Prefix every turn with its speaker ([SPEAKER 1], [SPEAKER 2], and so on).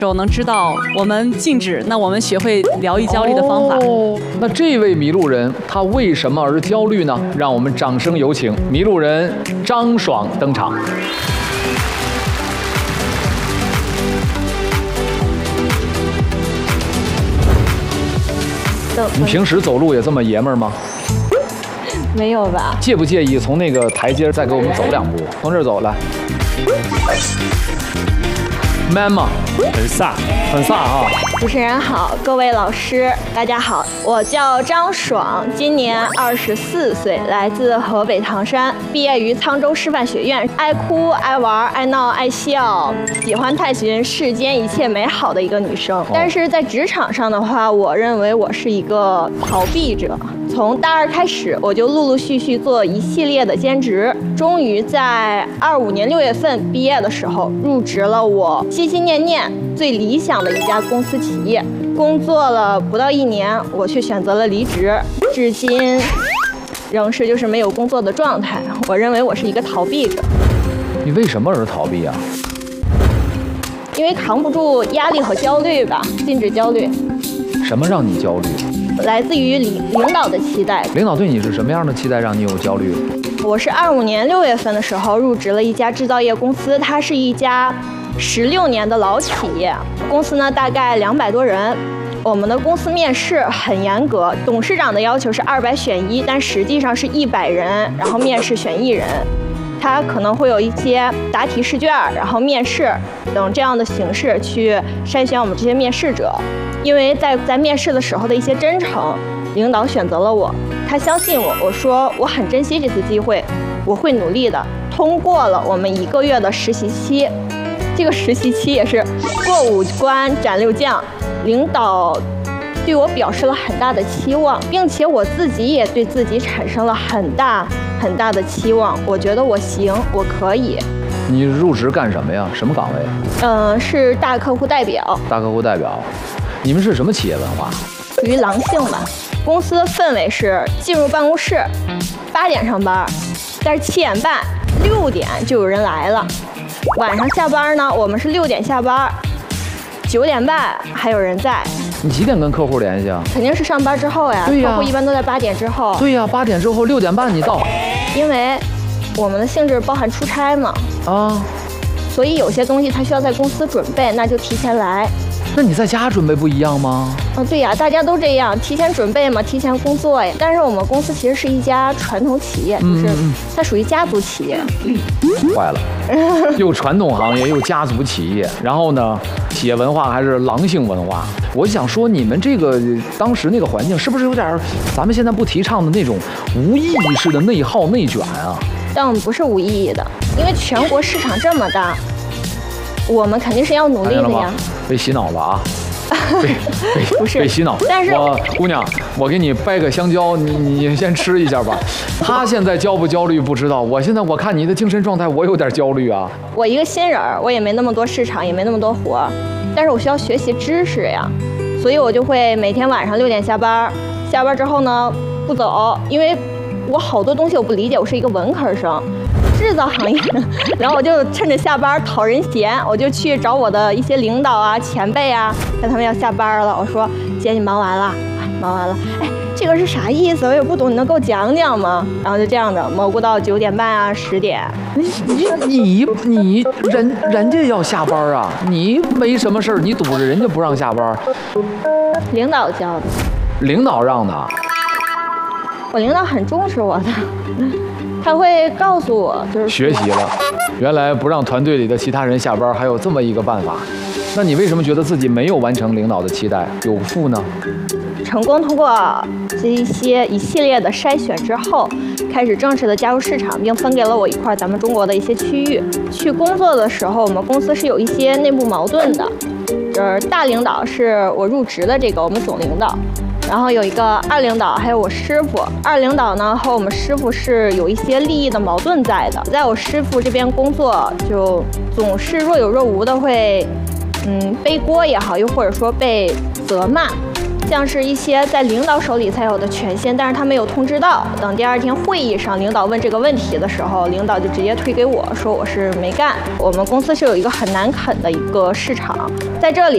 [SPEAKER 1] 候能知道我们静止，那我们学会疗愈焦虑的方法。
[SPEAKER 2] 那这位迷路人他为什么而焦虑呢？让我们掌声有请迷路人张爽登场。你平时走路也这么爷们儿吗？
[SPEAKER 3] 没有吧？
[SPEAKER 2] 介不介意从那个台阶再给我们走2步？从这儿走来。man 吗？
[SPEAKER 4] 很飒，
[SPEAKER 2] 很飒哈。
[SPEAKER 3] 主持人好，各位老师，大家好，我叫张爽，今年24岁，来自河北唐山，毕业于沧州师范学院，爱哭、爱玩、爱闹、爱笑，喜欢探寻世间一切美好的一个女生。但是在职场上的话，我认为我是一个逃避者。从大2开始，我就陆陆续续做一系列的兼职，终于在25年6月份毕业的时候，入职了我心心念念最理想的一家公司企业。工作了不到1年，我却选择了离职，至今仍是就是没有工作的状态。我认为我是一个逃避者。
[SPEAKER 2] 你为什么而逃避啊？
[SPEAKER 3] 因为扛不住压力和焦虑吧，禁止焦虑。
[SPEAKER 2] 什么让你焦虑？
[SPEAKER 3] 来自于领导的期待。
[SPEAKER 2] 领导对你是什么样的期待让你有焦虑？
[SPEAKER 3] 我是25年6月份的时候入职了一家制造业公司，它是一家16年的老企业，公司呢大概200多人。我们的公司面试很严格，董事长的要求是200选1，但实际上是100人，然后面试选1人。他可能会有一些答题试卷，然后面试等这样的形式去筛选我们这些面试者。因为在面试的时候的一些真诚，领导选择了我，他相信我，我说我很珍惜这次机会，我会努力的。通过了我们1个月的实习期，这个实习期也是过5关斩6将，领导对我表示了很大的期望，并且我自己也对自己产生了很大的期望。我觉得我行，我可以。
[SPEAKER 2] 你入职干什么呀？什么岗位？
[SPEAKER 3] 是大客户代表。
[SPEAKER 2] 大客户代表。你们是什么企业文化？
[SPEAKER 3] 属于狼性吧。公司的氛围是进入办公室8点上班，但是7点半、6点就有人来了。晚上下班呢，我们是6点下班，9点半还有人在。
[SPEAKER 2] 你几点跟客户联系啊？
[SPEAKER 3] 肯定是上班之后呀。
[SPEAKER 2] 对呀。
[SPEAKER 3] 客户一般都在8点之后。
[SPEAKER 2] 对呀，8点之后6点半你到。
[SPEAKER 3] 因为我们的性质包含出差嘛。啊。所以有些东西它需要在公司准备，那就提前来。
[SPEAKER 2] 那你在家准备不一样吗？
[SPEAKER 3] 对呀，大家都这样，提前准备嘛，提前工作呀。但是我们公司其实是一家传统企业，就是它属于家族企业。
[SPEAKER 2] 坏了，又传统行业又家族企业，然后呢，企业文化还是狼性文化。我想说，你们这个当时那个环境是不是有点咱们现在不提倡的那种无意义式的内耗内卷啊？
[SPEAKER 3] 但我们不是无意义的，因为全国市场这么大。我们肯定是要努力的呀。
[SPEAKER 2] 被洗脑了啊！
[SPEAKER 3] 不是
[SPEAKER 2] 被洗脑。
[SPEAKER 3] 但是
[SPEAKER 2] 姑娘，我给你掰个香蕉，你先吃一下吧。他现在焦不焦虑不知道，我看你的精神状态，我有点焦虑啊。
[SPEAKER 3] 我一个新人，我也没那么多市场，也没那么多活，但是我需要学习知识呀，所以我就会每天晚上6点下班，下班之后呢不走，因为我好多东西我不理解，我是一个文科生。制造行业，然后我就趁着下班讨人嫌，我就去找我的一些领导啊、前辈啊，看他们要下班了。我说：“姐，你忙完了？忙完了。哎，这个是啥意思？我也不懂，你能给我讲讲吗？”然后就这样的蘑菇到9点半啊、10点。
[SPEAKER 2] 人家要下班啊，你没什么事儿，你堵着人家不让下班。
[SPEAKER 3] 领导教的。
[SPEAKER 2] 领导让的。
[SPEAKER 3] 我领导很重视我的。他会告诉我，就是
[SPEAKER 2] 学习了，原来不让团队里的其他人下班还有这么一个办法。那你为什么觉得自己没有完成领导的期待，有负呢？
[SPEAKER 3] 成功通过这一系列的筛选之后，开始正式的加入市场，并分给了我一块咱们中国的一些区域。去工作的时候，我们公司是有一些内部矛盾的，就是大领导是我入职的这个我们总领导。然后有一个2领导，还有我师傅。2领导呢和我们师傅是有一些利益的矛盾在的，在我师傅这边工作，就总是若有若无的会，背锅也好，又或者说被责骂，像是一些在领导手里才有的权限，但是他没有通知到。等第2天会议上，领导问这个问题的时候，领导就直接推给我说我是没干。我们公司是有一个很难啃的一个市场，在这里